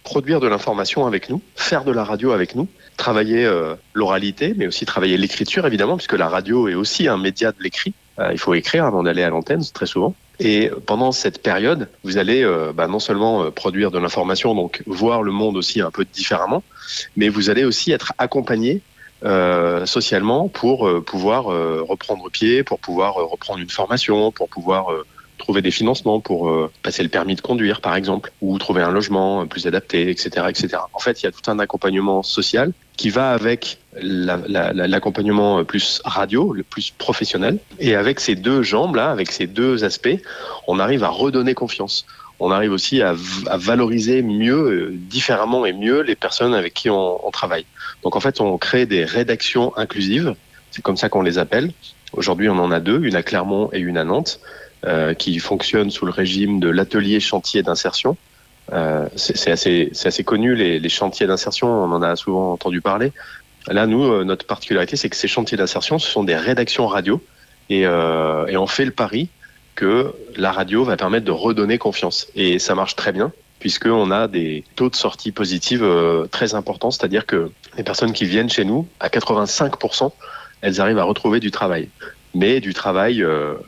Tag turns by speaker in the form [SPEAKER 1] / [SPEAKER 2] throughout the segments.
[SPEAKER 1] produire de l'information avec nous, faire de la radio avec nous, travailler l'oralité, mais aussi travailler l'écriture, évidemment, puisque la radio est aussi un média de l'écrit. Il faut écrire avant d'aller à l'antenne, très souvent. Et pendant cette période, vous allez non seulement produire de l'information, donc voir le monde aussi un peu différemment, mais vous allez aussi être accompagné socialement pour pouvoir reprendre pied, pour pouvoir reprendre une formation, pour pouvoir trouver des financements pour passer le permis de conduire, par exemple, ou trouver un logement plus adapté, etc., etc. En fait, il y a tout un accompagnement social qui va avec l'accompagnement plus radio, le plus professionnel. Et avec ces deux jambes-là, avec ces deux aspects, on arrive à redonner confiance. On arrive aussi à valoriser mieux, différemment et mieux les personnes avec qui on travaille. Donc en fait, on crée des rédactions inclusives, c'est comme ça qu'on les appelle. Aujourd'hui, on en a deux, une à Clermont et une à Nantes, qui fonctionnent sous le régime de l'atelier chantier d'insertion. C'est assez connu, les chantiers d'insertion, on en a souvent entendu parler. Là, nous, notre particularité, c'est que ces chantiers d'insertion, ce sont des rédactions radio, et on fait le pari que la radio va permettre de redonner confiance. Et ça marche très bien, puisqu'on a des taux de sortie positive très importants, c'est-à-dire que les personnes qui viennent chez nous, à 85%, elles arrivent à retrouver du travail. Mais du travail,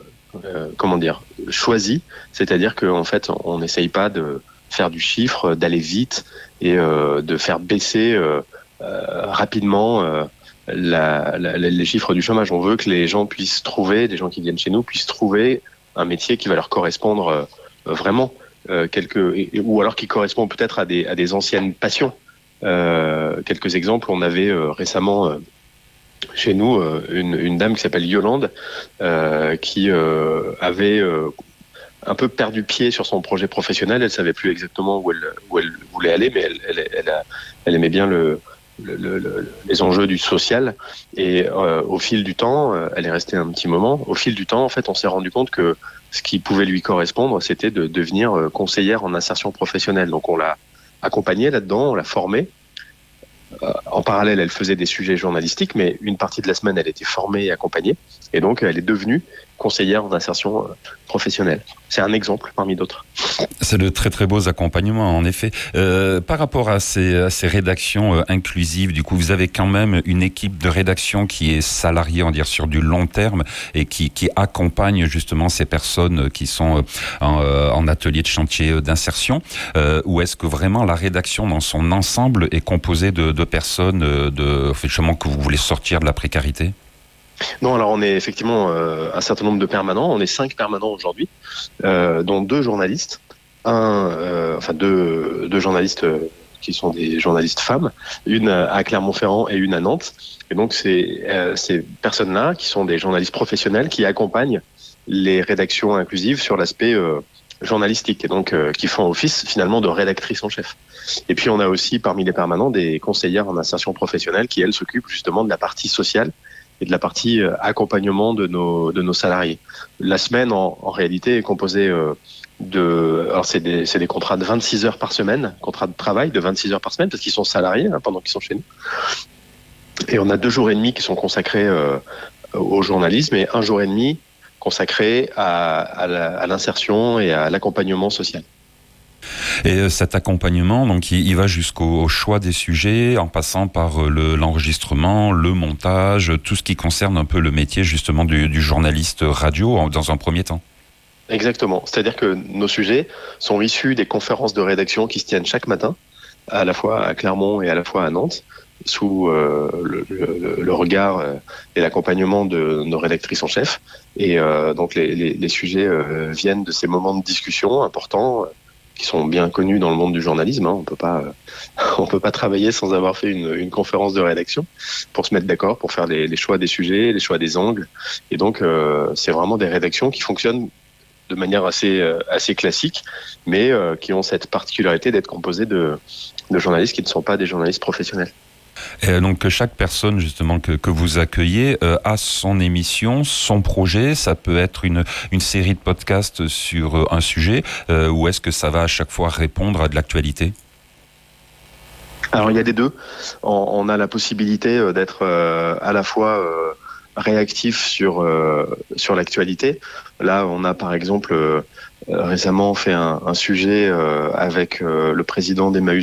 [SPEAKER 1] choisi, c'est-à-dire qu'en fait, on n'essaye pas de faire du chiffre, d'aller vite et de faire baisser rapidement les chiffres du chômage. On veut que les gens puissent trouver, des gens qui viennent chez nous, puissent trouver un métier qui va leur correspondre vraiment, ou alors qui correspond peut-être à des anciennes passions. Quelques exemples, on avait récemment chez nous une dame qui s'appelle Yolande, qui avait un peu perdu pied sur son projet professionnel. Elle savait plus exactement où elle voulait aller, mais elle aimait bien les enjeux du social. Et au fil du temps, elle est restée un petit moment. Au fil du temps, en fait, on s'est rendu compte que ce qui pouvait lui correspondre, c'était de devenir conseillère en insertion professionnelle. Donc on l'a accompagnée là-dedans, on l'a formée. En parallèle, elle faisait des sujets journalistiques, mais une partie de la semaine, elle était formée et accompagnée. Et donc, elle est devenue conseillère d'insertion professionnelle. C'est un exemple parmi d'autres.
[SPEAKER 2] C'est de très très beaux accompagnements, en effet. Par rapport à ces rédactions inclusives, du coup, vous avez quand même une équipe de rédaction qui est salariée, on va dire, sur du long terme et qui accompagne justement ces personnes qui sont en atelier de chantier d'insertion. Ou est-ce que vraiment la rédaction dans son ensemble est composée de personnes justement que vous voulez sortir de la précarité ?
[SPEAKER 1] Non, alors on est effectivement un certain nombre de permanents. On est 5 permanents aujourd'hui, dont 2 journalistes. Deux journalistes qui sont des journalistes femmes, une à Clermont-Ferrand et une à Nantes. Et donc ces personnes-là, qui sont des journalistes professionnels, qui accompagnent les rédactions inclusives sur l'aspect journalistique, et donc qui font office finalement de rédactrice en chef. Et puis on a aussi parmi les permanents des conseillères en insertion professionnelle qui, elles, s'occupent justement de la partie sociale et de la partie accompagnement de nos salariés. La semaine, en réalité, est composée alors c'est des contrats de 26 heures par semaine, contrats de travail de 26 heures par semaine, parce qu'ils sont salariés pendant qu'ils sont chez nous. Et on a 2 jours et demi qui sont consacrés au journalisme et 1 jour et demi consacré à l'insertion et à l'accompagnement social.
[SPEAKER 2] Et cet accompagnement, donc, il va jusqu'au choix des sujets, en passant par l'enregistrement, le montage, tout ce qui concerne un peu le métier justement du journaliste radio dans un premier temps.
[SPEAKER 1] Exactement. C'est-à-dire que nos sujets sont issus des conférences de rédaction qui se tiennent chaque matin, à la fois à Clermont et à la fois à Nantes, sous le regard et l'accompagnement de nos rédactrices en chef. Et donc les sujets viennent de ces moments de discussion importants, qui sont bien connus dans le monde du journalisme. On peut pas travailler sans avoir fait une conférence de rédaction pour se mettre d'accord, pour faire les choix des sujets, les choix des angles. Et donc, c'est vraiment des rédactions qui fonctionnent de manière assez classique, mais qui ont cette particularité d'être composées de journalistes qui ne sont pas des journalistes professionnels.
[SPEAKER 2] Et donc chaque personne justement que vous accueillez a son émission, son projet. Ça peut être une série de podcasts sur un sujet, ou est-ce que ça va à chaque fois répondre à de l'actualité ?
[SPEAKER 1] Alors il y a des deux. On a la possibilité d'être à la fois réactif sur l'actualité. Là, on a par exemple récemment fait un sujet avec le président d'Emmaüs